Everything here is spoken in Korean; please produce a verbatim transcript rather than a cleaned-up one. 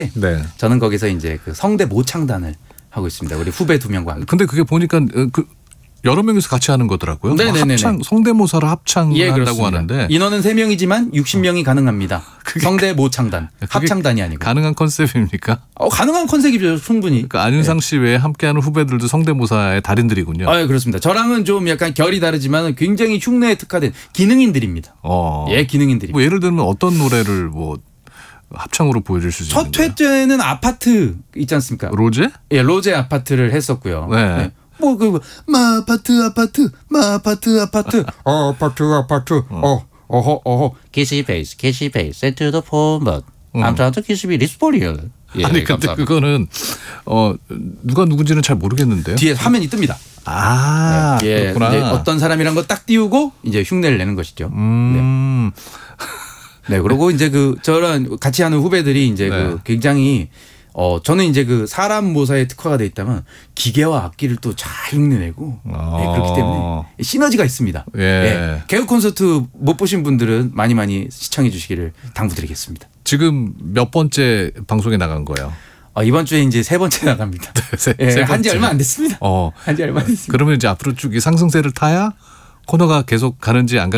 네. 저는 거기서 이제 그 성대 모창단을 하고 있습니다. 우리 후배 두 명과 함께. 근데 그게 보니까 그 여러 명이서 같이 하는 거더라고요. 뭐 네네네네. 합창, 성대모사를 합창을 예, 한다고 그렇습니다. 하는데 인원은 세 명이지만 육십 명이 가능합니다. 성대 모창단, 합창단이 아니고. 가능한 컨셉입니까? 어, 가능한 컨셉이죠, 충분히. 그러니까 안윤상 씨 외에 함께하는 후배들도 성대모사의 달인들이군요. 아, 예, 그렇습니다. 저랑은 좀 약간 결이 다르지만 굉장히 흉내에 특화된 기능인들입니다. 어. 예, 기능인들이. 뭐 예를 들면 어떤 노래를 뭐 합창으로 보여줄 수 있는 첫 회째는 아파트 있지 않습니까? 로제? 예, 로제 아파트를 했었고요. 네. 네. 뭐, 그, 마 아파트, 아파트, 마 아파트, 아파트, 어, 아파트, 아파트, 어, 어허, 어허. Kiss face, kiss face, send to the phone, but I'm trying to kiss me, this for you. 예, 아니, 근데 감사합니다. 그거는, 어, 누가 누군지는 잘 모르겠는데요. 뒤에 화면이 뜹니다. 아, 네. 예, 그렇구나. 이제 어떤 사람이란 거 딱 띄우고 이제 흉내를 내는 것이죠. 음. 네. 네, 그리고 이제 그 저랑 같이 하는 후배들이 이제 네. 그 굉장히 어 저는 이제 그 사람 모사에 특화가 돼 있다면 기계와 악기를 또 잘 흉내내고 어. 네, 그렇기 때문에 시너지가 있습니다. 예. 네, 개그 콘서트 못 보신 분들은 많이 많이 시청해 주시기를 당부드리겠습니다. 지금 몇 번째 방송에 나간 거예요? 어, 이번 주에 이제 세 번째 나갑니다. 세, 예, 세 한지 번째. 얼마 안 됐습니다. 어. 한지 얼마 안 됐습니다. 그러면 이제 앞으로 쭉 이 상승세를 타야 코너가 계속 가는지 안 가는지